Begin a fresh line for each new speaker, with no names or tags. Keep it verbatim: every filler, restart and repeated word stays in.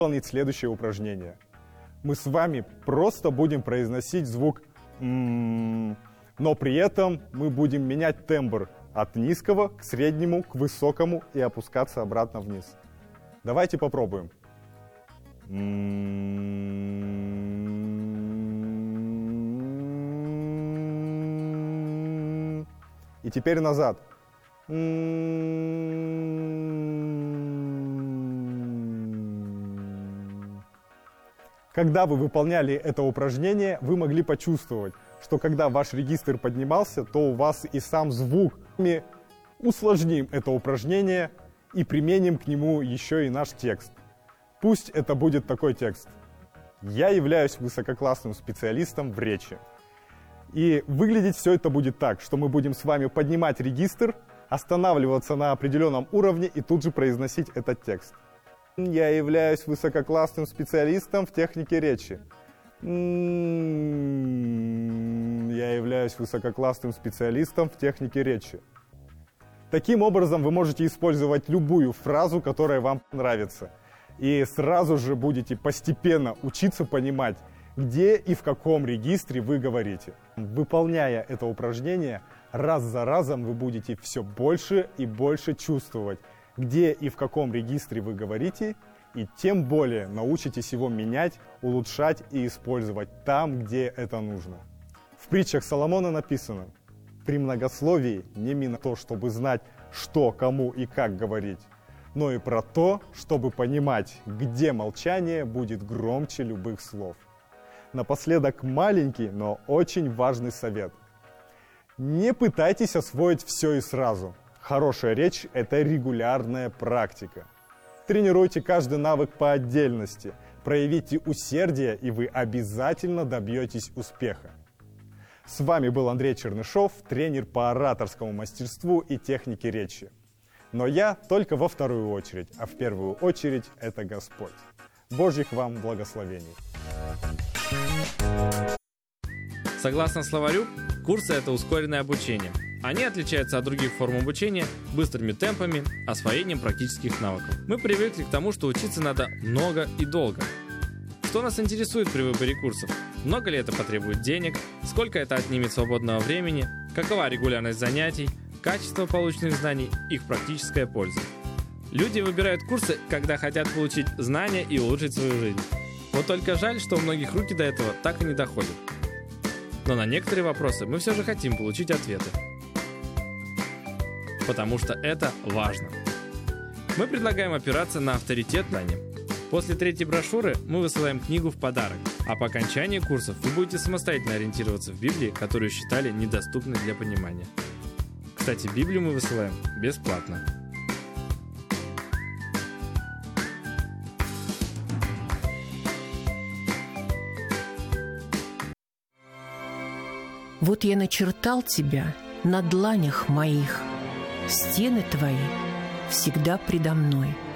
выполнить следующее упражнение. Мы с вами просто будем произносить звук «м», но при этом мы будем менять тембр от низкого к среднему, к высокому и опускаться обратно вниз. Давайте попробуем. И теперь назад. Когда вы выполняли это упражнение, вы могли почувствовать, что когда ваш регистр поднимался, то у вас и сам звук. Мы усложним это упражнение и применим к нему еще и наш текст. Пусть это будет такой текст. Я являюсь высококлассным специалистом в речи. И выглядеть все это будет так, что мы будем с вами поднимать регистр, останавливаться на определенном уровне и тут же произносить этот текст. Я являюсь высококлассным специалистом в технике речи. Я являюсь высококлассным специалистом в технике речи. Таким образом, вы можете использовать любую фразу, которая вам нравится. И сразу же будете постепенно учиться понимать, где и в каком регистре вы говорите. Выполняя это упражнение, раз за разом вы будете все больше и больше чувствовать, где и в каком регистре вы говорите, и тем более научитесь его менять, улучшать и использовать там, где это нужно. В притчах Соломона написано: «При многословии не мина то, чтобы знать, что, кому и как говорить, но и про то, чтобы понимать, где молчание будет громче любых слов». Напоследок маленький, но очень важный совет. Не пытайтесь освоить все и сразу. Хорошая речь – это регулярная практика. Тренируйте каждый навык по отдельности, проявите усердие, и вы обязательно добьетесь успеха. С вами был Андрей Чернышов, тренер по ораторскому мастерству и технике речи. Но я только во вторую очередь, а в первую очередь это Господь. Божьих вам благословений!
Согласно словарю, курсы – это ускоренное обучение. Они отличаются от других форм обучения быстрыми темпами, освоением практических навыков. Мы привыкли к тому, что учиться надо много и долго. Что нас интересует при выборе курсов? Много ли это потребует денег? Сколько это отнимет свободного времени? Какова регулярность занятий? Качество полученных знаний? Их практическая польза? Люди выбирают курсы, когда хотят получить знания и улучшить свою жизнь. Вот только жаль, что у многих руки до этого так и не доходят. Но на некоторые вопросы мы все же хотим получить ответы. Потому что это важно. Мы предлагаем опираться на авторитет знаний. После третьей брошюры мы высылаем книгу в подарок, а по окончании курсов вы будете самостоятельно ориентироваться в Библии, которую считали недоступной для понимания. Кстати, Библию мы высылаем бесплатно.
Вот я начертал тебя на дланях моих, стены твои всегда предо мной.